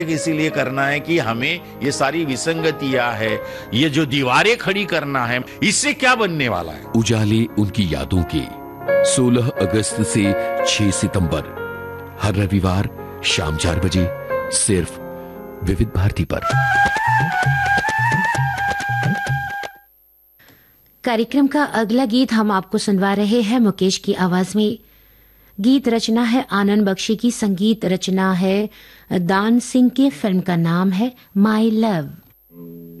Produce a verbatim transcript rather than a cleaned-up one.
इसीलिए करना है कि हमें ये सारी विसंगतियां है, ये जो दीवारें खड़ी करना है, इससे क्या बनने वाला है। उजाले उनकी यादों के सोलह अगस्त से छह सितंबर हर रविवार शाम चार बजे सिर्फ विविध भारती पर। कार्यक्रम का अगला गीत हम आपको सुनवा रहे हैं मुकेश की आवाज में। गीत रचना है आनंद बख्शी की, संगीत रचना है दान सिंह की, फिल्म का नाम है माई लव।